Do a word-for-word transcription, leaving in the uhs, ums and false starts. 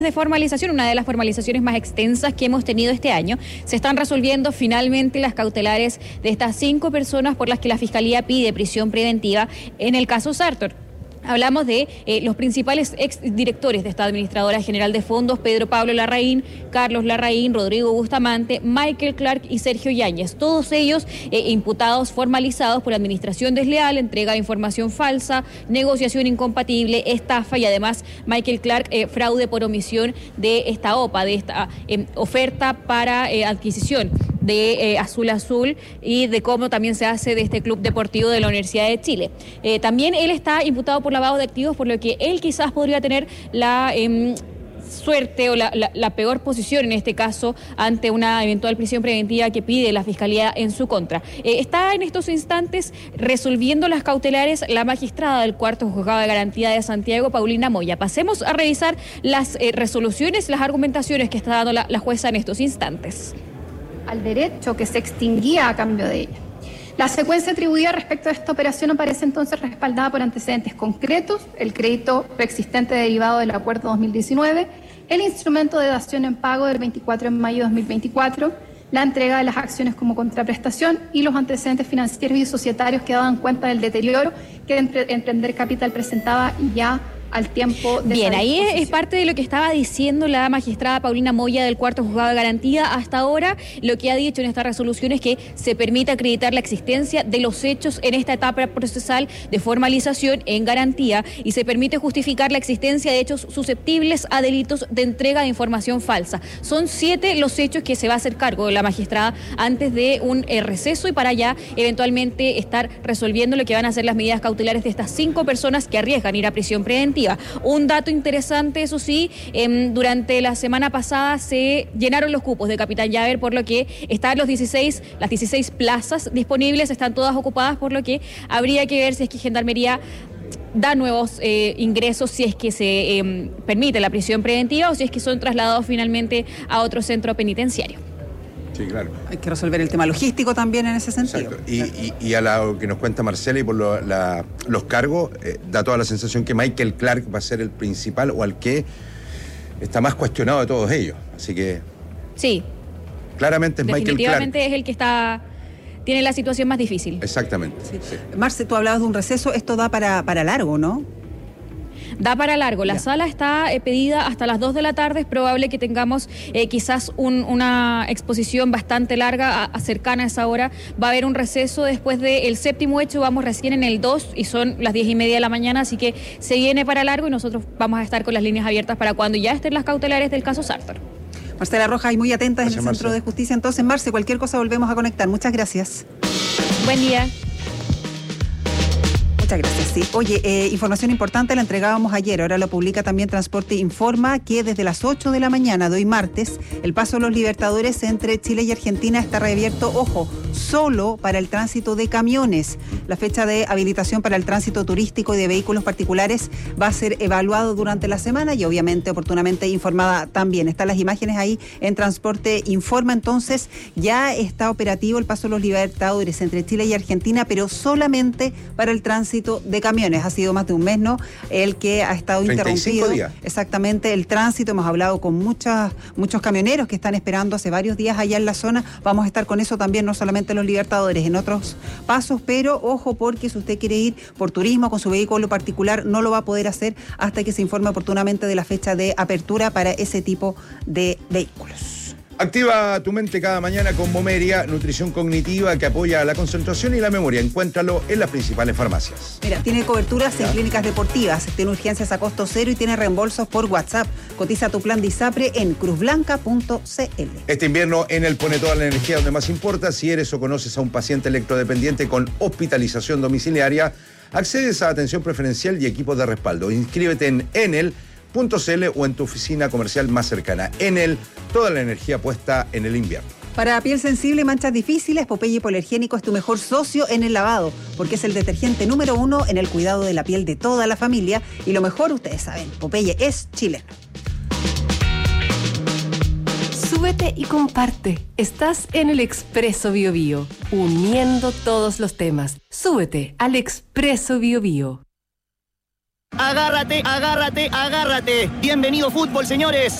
de formalización, una de las formalizaciones más extensas que hemos tenido este año. Se están resolviendo finalmente las cautelares de estas cinco personas por las que la Fiscalía pide prisión preventiva en el caso Sartor. Hablamos de eh, los principales exdirectores de esta Administradora General de Fondos, Pedro Pablo Larraín, Carlos Larraín, Rodrigo Bustamante, Michael Clark y Sergio Yáñez. Todos ellos eh, imputados, formalizados por administración desleal, entrega de información falsa, negociación incompatible, estafa y además Michael Clark eh, fraude por omisión de esta O P A, de esta eh, oferta para eh, adquisición de eh, Azul Azul y de cómo también se hace de este club deportivo de la Universidad de Chile. Eh, también él está imputado por lavado de activos, por lo que él quizás podría tener la eh, suerte o la, la, la peor posición en este caso ante una eventual prisión preventiva que pide la Fiscalía en su contra. Eh, está en estos instantes resolviendo las cautelares la magistrada del cuarto juzgado de garantía de Santiago, Paulina Moya. Pasemos a revisar las eh, resoluciones, las argumentaciones que está dando la, la jueza en estos instantes. Al derecho que se extinguía a cambio de ella. La secuencia atribuida respecto a esta operación aparece entonces respaldada por antecedentes concretos, el crédito preexistente derivado del acuerdo dos mil diecinueve, el instrumento de dación en pago del veinticuatro de mayo de dos mil veinticuatro, la entrega de las acciones como contraprestación y los antecedentes financieros y societarios que daban cuenta del deterioro que Emprender Capital presentaba y ya al tiempo de... Bien, ahí es parte de lo que estaba diciendo la magistrada Paulina Moya del cuarto juzgado de garantía. Hasta ahora lo que ha dicho en esta resolución es que se permite acreditar la existencia de los hechos en esta etapa procesal de formalización en garantía y se permite justificar la existencia de hechos susceptibles a delitos de entrega de información falsa. Son siete los hechos que se va a hacer cargo de la magistrada antes de un eh, receso y para ya eventualmente estar resolviendo lo que van a ser las medidas cautelares de estas cinco personas que arriesgan ir a prisión preventiva. Un dato interesante, eso sí, eh, durante la semana pasada se llenaron los cupos de Capitán Llaver, por lo que están los dieciséis, las dieciséis plazas disponibles, están todas ocupadas, por lo que habría que ver si es que Gendarmería da nuevos eh, ingresos, si es que se eh, permite la prisión preventiva o si es que son trasladados finalmente a otro centro penitenciario. Sí, claro. Hay que resolver el tema logístico también en ese sentido. Exacto. Y, y, y a lo que nos cuenta Marcela y por lo, la, los cargos, eh, da toda la sensación que Michael Clark va a ser el principal o al que está más cuestionado de todos ellos. Así que... Sí. Claramente es Michael Clark. Definitivamente es el que está... tiene la situación más difícil. Exactamente. Sí. Sí. Marce, tú hablabas de un receso, esto da para, para largo, ¿no? Da para largo. La ya. sala está eh, pedida hasta las dos de la tarde. Es probable que tengamos eh, quizás un, una exposición bastante larga, a, a cercana a esa hora. Va a haber un receso después del séptimo hecho. Vamos recién en el dos y son las diez y media de la mañana, así que se viene para largo y nosotros vamos a estar con las líneas abiertas para cuando ya estén las cautelares del caso Sartor. Marcela Rojas, y muy atenta en el Marce. Centro de Justicia. Entonces, Marce, cualquier cosa volvemos a conectar. Muchas gracias. Buen día. Muchas gracias, sí. Oye, eh, información importante, la entregábamos ayer, ahora lo publica también Transporte Informa, que desde las ocho de la mañana de hoy martes, el paso de los Libertadores entre Chile y Argentina está reabierto, ojo, solo para el tránsito de camiones. La fecha de habilitación para el tránsito turístico y de vehículos particulares va a ser evaluado durante la semana y obviamente oportunamente informada también. Están las imágenes ahí en Transporte Informa, entonces ya está operativo el paso de los Libertadores entre Chile y Argentina, pero solamente para el tránsito de camiones. Ha sido más de un mes, ¿no? El que ha estado interrumpido. días. Exactamente, el tránsito. Hemos hablado con muchas, muchos camioneros que están esperando hace varios días allá en la zona. Vamos a estar con eso también, no solamente en los Libertadores, en otros pasos, pero ojo, porque si usted quiere ir por turismo con su vehículo particular, no lo va a poder hacer hasta que se informe oportunamente de la fecha de apertura para ese tipo de vehículos. Activa tu mente cada mañana con Momeria, nutrición cognitiva que apoya la concentración y la memoria. Encuéntralo en las principales farmacias. Mira, tiene coberturas en clínicas deportivas, tiene urgencias a costo cero y tiene reembolsos por WhatsApp. Cotiza tu plan de ISAPRE en cruz blanca punto c l. Este invierno en el Pone Toda la Energía donde más importa, si eres o conoces a un paciente electrodependiente con hospitalización domiciliaria, accedes a atención preferencial y equipos de respaldo. Inscríbete en enel punto c l o en tu oficina comercial más cercana. Enel, toda la energía puesta en el invierno. Para piel sensible y manchas difíciles, Popeye Hipoalergénico es tu mejor socio en el lavado, porque es el detergente número uno en el cuidado de la piel de toda la familia. Y lo mejor, ustedes saben, Popeye es chileno. Súbete y comparte. Estás en el Expreso Bio Bio, uniendo todos los temas. Súbete al Expreso Bio Bio. Agárrate, agárrate, agárrate. Bienvenido fútbol, señores.